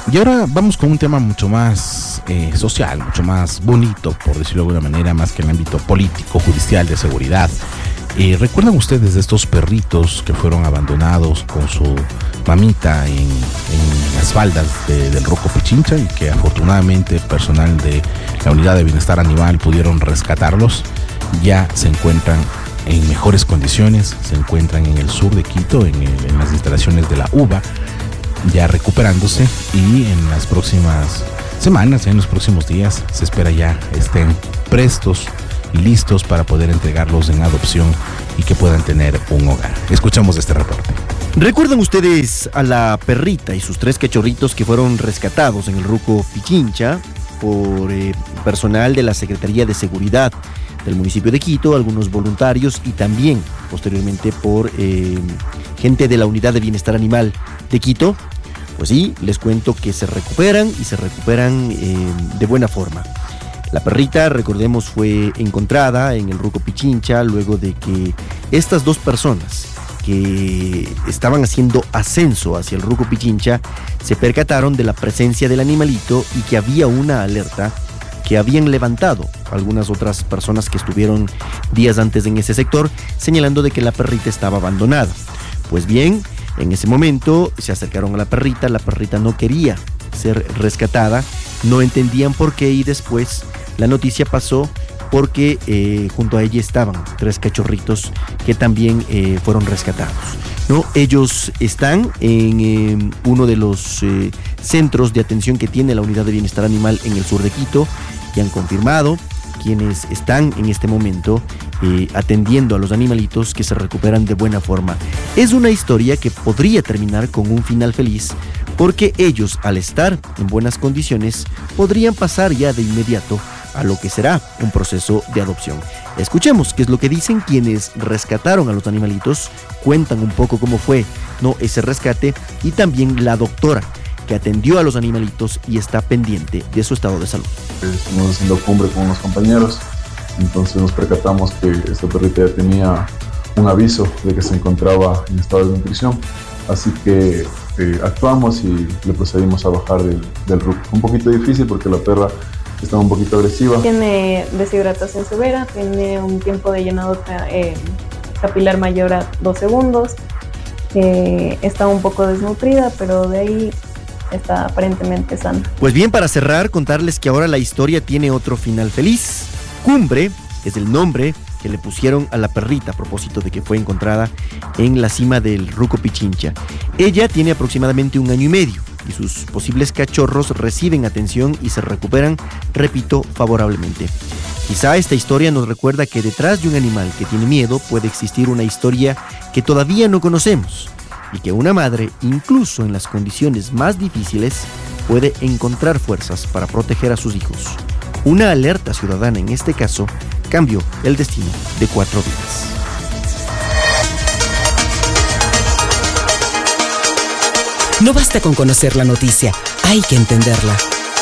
Y ahora vamos con un tema mucho más social, mucho más bonito, por decirlo de alguna manera, más que en el ámbito político, judicial, de seguridad. ¿Recuerdan ustedes de estos perritos que fueron abandonados con su mamita en las faldas del Ruco Pichincha y que afortunadamente personal de la Unidad de Bienestar Animal pudieron rescatarlos? Ya se encuentran en mejores condiciones, se encuentran en el sur de Quito, en las instalaciones de la UBA, ya recuperándose, y en las próximas semanas, en los próximos días, se espera ya estén prestos y listos para poder entregarlos en adopción y que puedan tener un hogar. Escuchamos este reporte. ¿Recuerdan ustedes a la perrita y sus 3 cachorritos que fueron rescatados en el Ruco Pichincha por personal de la Secretaría de Seguridad del municipio de Quito, algunos voluntarios y también posteriormente por gente de la Unidad de Bienestar Animal de Quito? Pues sí, les cuento que se recuperan y se recuperan de buena forma. La perrita, recordemos, fue encontrada en el Ruco Pichincha luego de que estas 2 personas que estaban haciendo ascenso hacia el Ruco Pichincha se percataron de la presencia del animalito y que había una alerta que habían levantado algunas otras personas que estuvieron días antes en ese sector, señalando de que la perrita estaba abandonada. Pues bien, en ese momento se acercaron a la perrita no quería ser rescatada, no entendían por qué, y después la noticia pasó porque junto a ella estaban 3 cachorritos que también fueron rescatados, ¿no? Ellos están en uno de los centros de atención que tiene la Unidad de Bienestar Animal en el sur de Quito, y han confirmado quienes están en este momento atendiendo a los animalitos que se recuperan de buena forma. Es una historia que podría terminar con un final feliz, porque ellos, al estar en buenas condiciones, podrían pasar ya de inmediato a lo que será un proceso de adopción. Escuchemos qué es lo que dicen quienes rescataron a los animalitos, cuentan un poco cómo fue, ¿no?, ese rescate, y también la doctora que atendió a los animalitos y está pendiente de su estado de salud. Estuvimos haciendo cumbre con unos compañeros, entonces nos percatamos que esta perrita ya tenía un aviso de que se encontraba en estado de nutrición, así que actuamos y le procedimos a bajar del RUC. Un poquito difícil porque la perra estaba un poquito agresiva. Tiene deshidratación severa, tiene un tiempo de llenado capilar mayor a 2 segundos, está un poco desnutrida, pero de ahí está aparentemente sana. Pues bien, para cerrar, contarles que ahora la historia tiene otro final feliz. Cumbre es el nombre que le pusieron a la perrita a propósito de que fue encontrada en la cima del Ruco Pichincha. Ella tiene aproximadamente 1 año y medio y sus posibles cachorros reciben atención y se recuperan, repito, favorablemente. Quizá esta historia nos recuerda que detrás de un animal que tiene miedo puede existir una historia que todavía no conocemos, y que una madre, incluso en las condiciones más difíciles, puede encontrar fuerzas para proteger a sus hijos. Una alerta ciudadana en este caso cambió el destino de 4 vidas. No basta con conocer la noticia, hay que entenderla.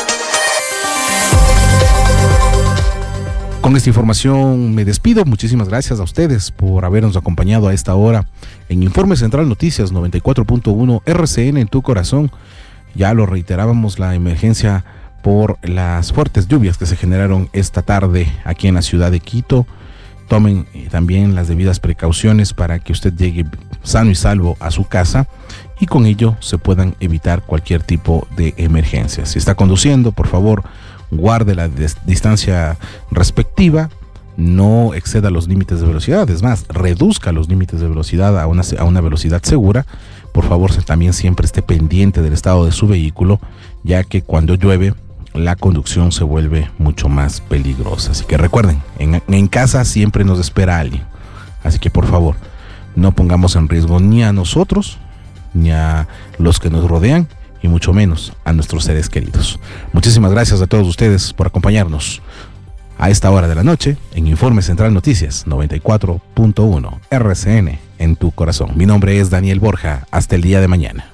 Con esta información me despido. Muchísimas gracias a ustedes por habernos acompañado a esta hora en Informe Central Noticias 94.1 RCN en tu corazón. Ya lo reiterábamos, la emergencia por las fuertes lluvias que se generaron esta tarde aquí en la ciudad de Quito. Tomen también las debidas precauciones para que usted llegue sano y salvo a su casa y con ello se puedan evitar cualquier tipo de emergencia. Si está conduciendo, por favor, guarde la distancia respectiva, no exceda los límites de velocidad, es más, reduzca los límites de velocidad a una velocidad segura. Por favor, también siempre esté pendiente del estado de su vehículo, ya que cuando llueve la conducción se vuelve mucho más peligrosa. Así que recuerden, en casa siempre nos espera alguien, así que por favor, no pongamos en riesgo ni a nosotros, ni a los que nos rodean, y mucho menos a nuestros seres queridos. Muchísimas gracias a todos ustedes por acompañarnos a esta hora de la noche en Informe Central Noticias 94.1 RCN en tu corazón. Mi nombre es Daniel Borja. Hasta el día de mañana.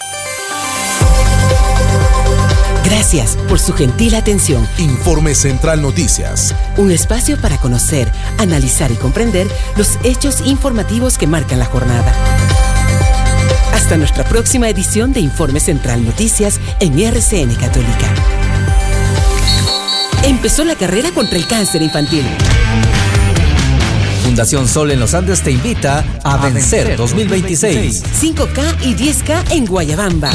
Gracias por su gentil atención. Informe Central Noticias. Un espacio para conocer, analizar y comprender los hechos informativos que marcan la jornada. Hasta nuestra próxima edición de Informe Central Noticias en RCN Católica. Empezó la carrera contra el cáncer infantil. Fundación Sol en los Andes te invita a Vencer 2026. 5K y 10K en Guayabamba.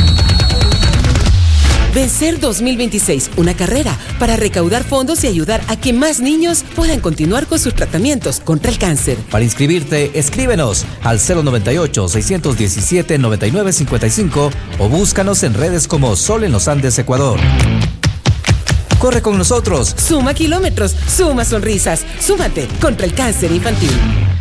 Vencer 2026, una carrera para recaudar fondos y ayudar a que más niños puedan continuar con sus tratamientos contra el cáncer. Para inscribirte, escríbenos al 098-617-9955 o búscanos en redes como Sol en los Andes Ecuador. Corre con nosotros. Suma kilómetros, suma sonrisas, súmate contra el cáncer infantil.